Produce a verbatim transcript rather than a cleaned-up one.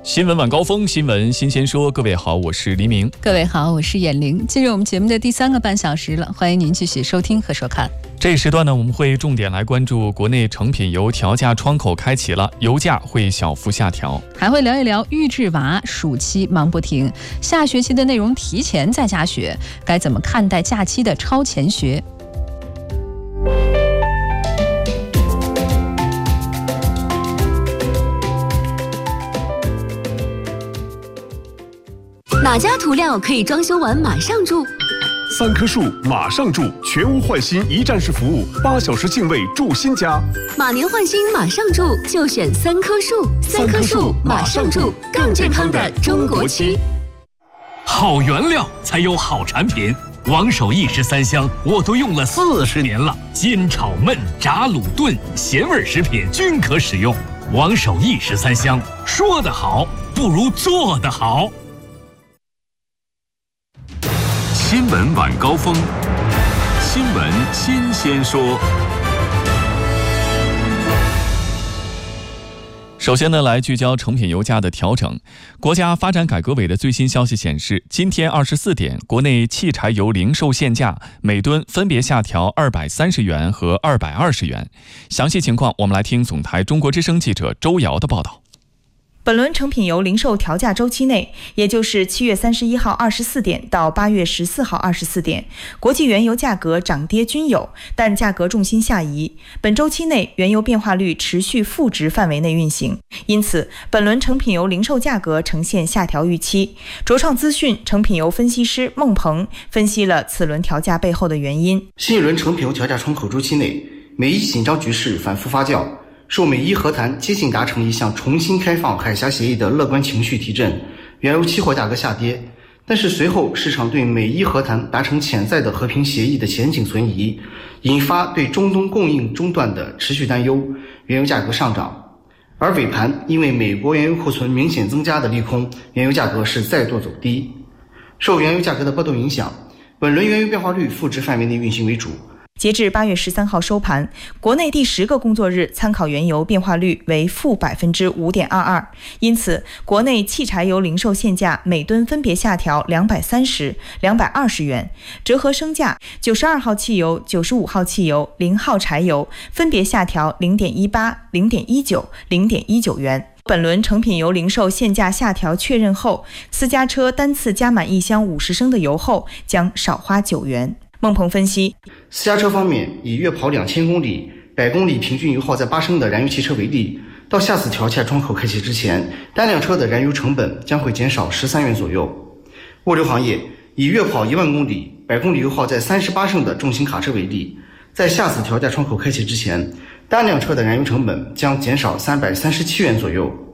新闻晚高峰，新闻新鲜说。各位好，我是黎明。 各位好，我是眼玲。进入我们节目的第三个半小时了，欢迎您继续收听和收看。 这一时段呢，我们会重点来关注国内成品油调价窗口开启了，油价会小幅下调， 还会聊一聊育稚娃暑期忙不停，下学期的内容提前在家学，该怎么看待假期的超前学？ 哪家涂料可以装修完马上住？ 三棵树马上住，全屋换新一站式服务，八小时净位住新家。 马年换新马上住，就选三棵树。三棵树马上住，更健康的中国漆。 好原料才有好产品，王守义十三香我都用了四十年了，煎炒焖炸卤炖咸味食品均可使用。王守义十三香，说得好不如做得好。 新闻晚高峰，新闻新鲜说。 首先呢，来聚焦成品油价的调整。国家发展改革委的最新消息显示，今天二十四点，国内汽柴油零售限价每吨分别下调二百三十元和二百二十元。详细情况，我们来听总台中国之声记者周瑶的报道。 本轮成品油零售调价周期内，也就是七月三十一号二十四点到八月十四号二十四点，国际原油价格涨跌均有，但价格重心下移。本周期内，原油变化率持续负值范围内运行，因此本轮成品油零售价格呈现下调预期。卓创资讯成品油分析师孟鹏分析了此轮调价背后的原因。 新一轮成品油调价窗口周期内，美伊紧张局势反复发酵，受美伊和谈接近达成一项重新开放海峡协议的乐观情绪提振，原油期货价格下跌。但是随后市场对美伊和谈达成潜在的和平协议的前景存疑，引发对中东供应中断的持续担忧，原油价格上涨。而尾盘因为美国原油库存明显增加的利空，原油价格是再度走低。受原油价格的波动影响，本轮原油变化率负值范围内运行为主。 截至八月十三号收盘，国内第十个工作日参考原油变化率为负百分之五点二二，因此国内汽柴油零售限价每吨分别下调两百三十、两百二十元，折合升价，九十二号汽油、九十五号汽油、零号柴油分别下调零点一八、零点一九、零点一九元。本轮成品油零售限价下调确认后，私家车单次加满一箱五十升的油后将少花九元。孟鹏分析， 私家车方面，以月跑两千公里、百公里平均油耗在八升的燃油汽车为例，到下次调价窗口开启之前，单辆车的燃油成本将会减少十三元左右。物流行业，以月跑一万公里、百公里油耗在三十八升的重型卡车为例，在下次调价窗口开启之前，单辆车的燃油成本将减少三百三十七元左右。